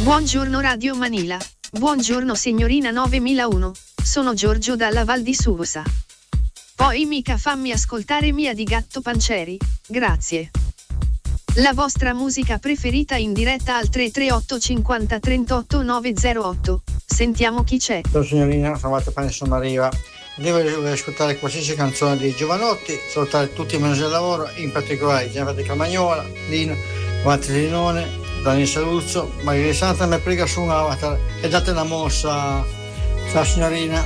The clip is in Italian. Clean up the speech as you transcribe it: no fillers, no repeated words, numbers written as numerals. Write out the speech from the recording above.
Buongiorno Radio Manila. Buongiorno signorina 9001. Sono Giorgio dalla Val di Susa. Poi mica fammi ascoltare Mia di Gatto Pancieri, grazie. La vostra musica preferita in diretta al 338 50 38 908. Sentiamo chi c'è. Ciao signorina, sono Matteo sono Mariva. Devo ascoltare qualsiasi canzone di Giovanotti, salutare tutti i manager del lavoro, in particolare Gianfranco Camagnola, Lino, Walter Linone, Dani Saluzzo, Maria Santa mi prega su un avatar e date una mossa. Ciao signorina.